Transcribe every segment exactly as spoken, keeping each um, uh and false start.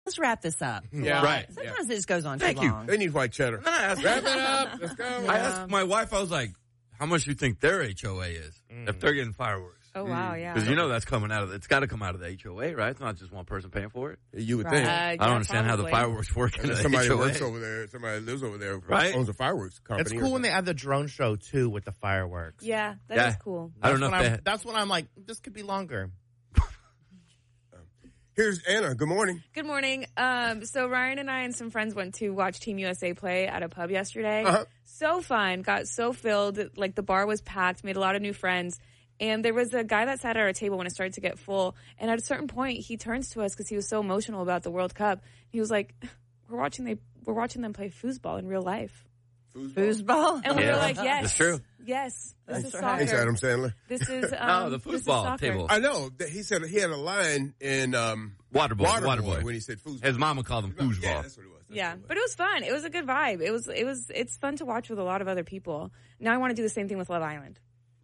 let's wrap this up. Yeah. Right. Sometimes yeah. it just goes on Thank too you. long. They need white cheddar. Then I asked, Wrap it up. Let's go. I asked my wife, I was like, how much do you think their H O A is mm. if they're getting fireworks? Oh, wow, yeah. Because you know that's coming out of, it's got to come out of the H O A, right? It's not just one person paying for it. You would Right. think. Uh, I yeah, don't understand probably. how the fireworks work in the Somebody H O A. works over there. Somebody lives over there. Right? Owns a fireworks company. It's cool when they add the drone show, too, with the fireworks. Yeah, that Yeah. is cool. I don't know That's if when they I'm- That's when I'm like, this could be longer. Here's Anna. Good morning. Good morning. Um, so Ryan and I and some friends went to watch Team U S A play at a pub yesterday. Uh-huh. So fun. Got so filled. Like the bar was packed. Made a lot of new friends. And there was a guy that sat at our table when it started to get full. And at a certain point, he turns to us because he was so emotional about the World Cup. He was like, "We're watching they we're watching them play foosball in real life." Foosball? And we Yeah. were like, "Yes, It's true. Yes, this is right. soccer. Thanks, Adam Sandler. This is um, No, the this is foosball soccer. table. I know. that He said he had a line in um, Waterboy. Waterboy, Waterboy. when he said foosball. His mama called him Yeah, foosball. that's what it was. That's Yeah, what it was. but it was fun. It was a good vibe. It was, it was, it's fun to watch with a lot of other people. Now I want to do the same thing with Love Island.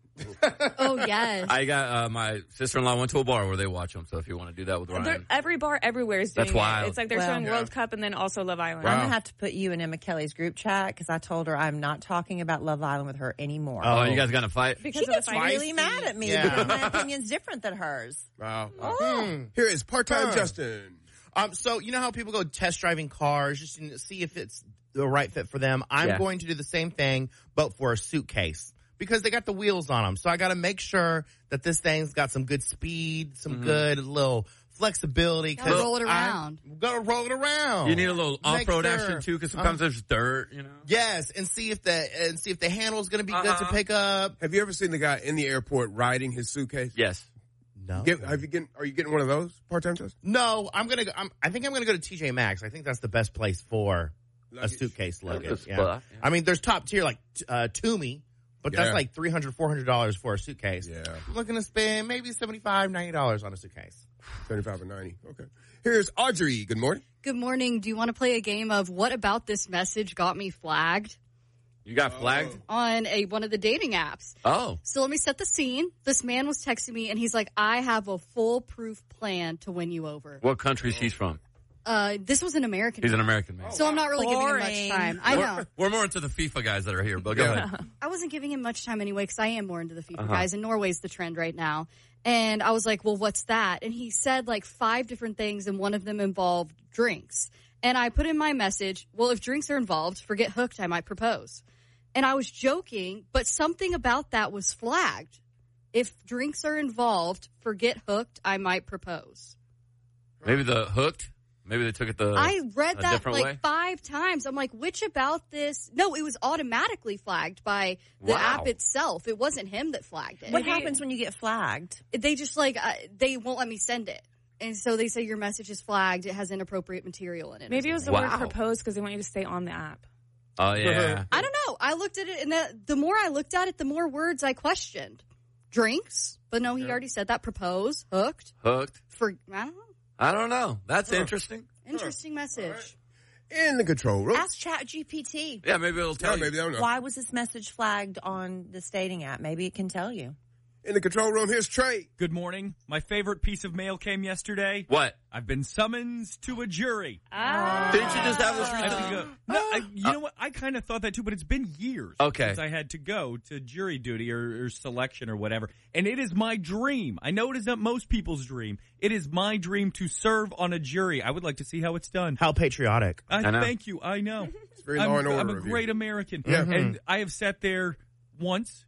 Oh, yes. I got, uh, my sister-in-law went to a bar where they watch them, so if you want to do that with They're, Ryan. every bar everywhere is doing That's wild. it. It's like they're Well, showing yeah. World Cup and then also Love Island. Wow. I'm going to have to put you in Emma Kelly's group chat because I told her I'm not talking about Love Island with her anymore. Oh, you guys got to fight? Because She of the gets fight. really mad at me Yeah. because my opinion's different than hers. Wow. Oh. Here is part-time Huh. Justin. Um, so you know how people go test driving cars just to see if it's the right fit for them? I'm Yeah. going to do the same thing, but for a suitcase. Because they got the wheels on them. So I got to make sure that this thing's got some good speed, some Mm-hmm. good little flexibility. Gotta roll it around. I'm gonna roll it around. You need a little Make off-road sure. action, too, because sometimes Um, there's dirt, you know? Yes, and see if the and see if the handle's going to be good to Uh-huh. pick up. Have you ever seen the guy in the airport riding his suitcase? Yes. No, Get, have you getting, are you getting one of those part-time Justin? no. I'm gonna. Go, I'm, I think I'm gonna go to T J Maxx. I think that's the best place for a Luggage. suitcase luggage. That's Yeah. spot, yeah. I mean, there's top tier like uh, Toomey, but Yeah. that's like three hundred, four hundred dollars for a suitcase. Yeah. I'm looking to spend maybe seventy-five, ninety dollars on a suitcase. seventy-five and ninety. Okay. Here's Audrey. Good morning. Good morning. Do you want to play a game of what about this message got me flagged You got flagged? on a one of the dating apps? Oh. So let me set the scene. This man was texting me and he's like, I have a foolproof plan to win you over. What country she's from? Uh, this was an American. He's an man. American man. So I'm not really giving him Boring. much time. I know. We're, we're more into the FIFA guys that are here, but go Yeah. ahead. I wasn't giving him much time anyway because I am more into the FIFA Uh-huh. guys, and Norway's the trend right now. And I was like, well, what's that? And he said like five different things, and one of them involved drinks. And I put in my message, well, if drinks are involved, forget hooked, I might propose. And I was joking, but something about that was flagged. If drinks are involved, forget hooked, I might propose. Maybe the hooked? Maybe they took it the I read a that different like way? five times. I'm like, which about this? No, it was automatically flagged by the Wow. app itself. It wasn't him that flagged it. What happens when you get flagged? They just like, uh, they won't let me send it. And so they say your message is flagged. It has inappropriate material in it. Maybe it was the Wow. word propose because they want you to stay on the app. Oh, yeah. I don't know. I looked at it, and the, the more I looked at it, the more words I questioned. Drinks, but no, he already said that. Propose, hooked, Hooked? for I don't know. I don't know. That's interesting. Interesting message. In the control room. Ask ChatGPT. Yeah, maybe it'll tell Yeah, you. maybe I don't know. Why was this message flagged on the dating app? Maybe it can tell you. In the control room, here's Trey. Good morning. My favorite piece of mail came yesterday. What? I've been summoned to a jury. Ah. Didn't you just have this I had to recently? go- no, I, you know what? I kind of thought that too, but it's been years Okay. since I had to go to jury duty or, or selection or whatever. And it is my dream. I know it is not most people's dream. It is my dream to serve on a jury. I would like to see how it's done. How patriotic. I, I know. thank you. I know. It's very I'm, law and order. I'm a of you. great American. Yeah. And I have sat there once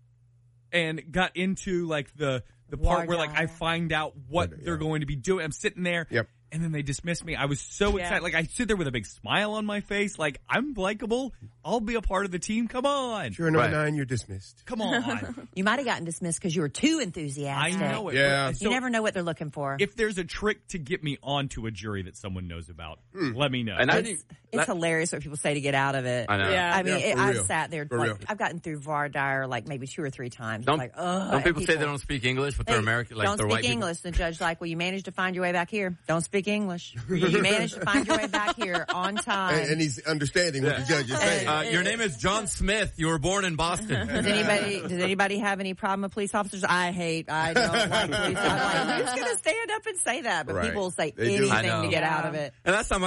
and got into like the the part where like I find out what Yeah. they're going to be doing. I'm sitting there. Yep. And then they dismiss me. I was so Yeah. excited. Like I sit there with a big smile on my face. Like I'm likable. I'll be a part of the team. Come on. If you're a number Right. nine, you're dismissed. Come on. You might have gotten dismissed because you were too I enthusiastic. know it. Yeah. But- You so never know what they're looking for. if there's a trick to get me onto a jury that someone knows about, let me know. And I it's didn't. it's that- hilarious what people say to get out of it. I know. Yeah. I mean, Yeah, it, for I've real. sat there. For Like, real. I've gotten through Vardire like maybe two or three times. Don't, like, ugh, don't people and say they don't speak English, but they're They American? Like don't they're speak white people? English. The judge's like, well, you managed to find your way back here. Don't speak English. You managed to find your way back here on time. And, and he's understanding what the judge is saying. Uh, your name is John Smith. You were born in Boston. Does anybody does anybody have any problem with police officers? I hate, I don't like police officers. Like, who's going to stand up and say that? But Right. people will say They do. I anything know. to get Yeah. out of it. And that's how